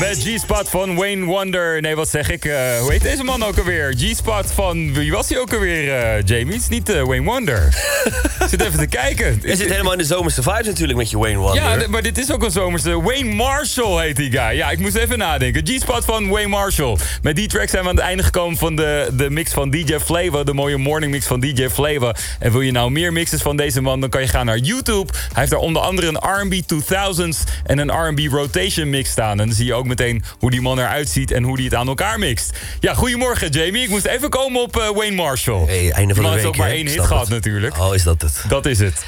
Met G-Spot van Wayne Wonder. Nee, wat zeg ik? Hoe heet deze man ook alweer? G-Spot van... Wie was hij ook alweer, Jamie? Het is niet Wayne Wonder. Zit even te kijken. Je zit helemaal in de zomerse vibes natuurlijk met je Wayne Wonder. Ja, maar dit is ook een zomerse. Wayne Marshall heet die guy. Ja, ik moest even nadenken. G-Spot van Wayne Marshall. Met die track zijn we aan het einde gekomen van de mix van DJ Flava. De mooie morning mix van DJ Flava. En wil je nou meer mixes van deze man, dan kan je gaan naar YouTube. Hij heeft daar onder andere een R&B 2000s en een R&B rotation mix staan. En dan zie je ook meteen hoe die man eruit ziet en hoe die het aan elkaar mixt. Ja, goedemorgen Jamie. Ik moest even komen op Wayne Marshall. Hey, einde van de week. heeft ook maar één hit gehad natuurlijk. Oh, is dat het? Dat is het.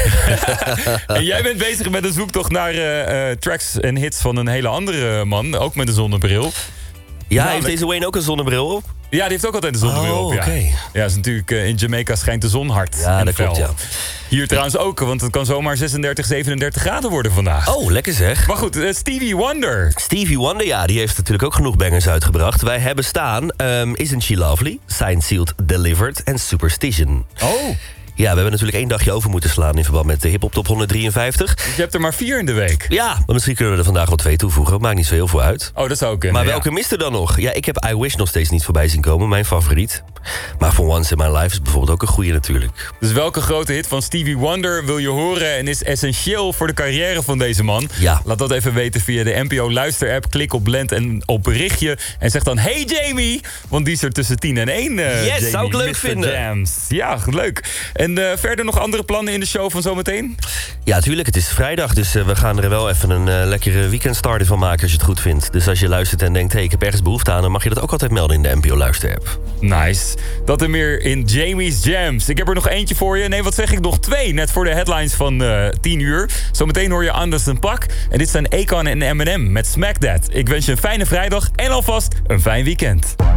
En jij bent bezig met een zoektocht naar tracks en hits van een hele andere man. Ook met een zonnebril. Ja, heeft deze Wayne ook een zonnebril op? Ja, die heeft ook altijd een zonnebril op. Ja, okay. Ja, is natuurlijk in Jamaica schijnt de zon hard. Ja, dat klopt, ja. Hier trouwens ook, want het kan zomaar 36, 37 graden worden vandaag. Oh, lekker zeg. Maar goed, Stevie Wonder. Stevie Wonder, ja, die heeft natuurlijk ook genoeg bangers uitgebracht. Wij hebben staan Isn't She Lovely, Signed, Sealed, Delivered en Superstition. Oh. Ja, we hebben natuurlijk 1 dagje over moeten slaan in verband met de Hip Hop Top 153. Dus je hebt er maar 4 in de week. Ja, maar misschien kunnen we er vandaag wel 2 toevoegen. Maakt niet zo heel veel uit. Oh, dat zou kunnen. Maar welke mist er dan nog? Ja, ik heb I Wish nog steeds niet voorbij zien komen, mijn favoriet. Maar For Once in My Life is bijvoorbeeld ook een goeie natuurlijk. Dus welke grote hit van Stevie Wonder wil je horen en is essentieel voor de carrière van deze man? Ja. Laat dat even weten via de NPO Luister-app. Klik op Blend en op berichtje. En zeg dan, hey Jamie! Want die is er tussen 10 en 1. Yes, Jamie, zou ik leuk Mr. vinden. Jams. Ja, leuk. En verder nog andere plannen in de show van zometeen? Ja, tuurlijk. Het is vrijdag, dus we gaan er wel even een lekkere weekendstarter van maken als je het goed vindt. Dus als je luistert en denkt, hey, ik heb ergens behoefte aan, dan mag je dat ook altijd melden in de NPO Luister-app. Nice. Dat en meer in Jamie's Jams. Ik heb er nog eentje voor je. Nee, wat zeg ik? Nog 2, net voor de headlines van 10 uur. Zometeen hoor je Anderson .Paak. En dit zijn Akon en Eminem met Smack That. Ik wens je een fijne vrijdag en alvast een fijn weekend.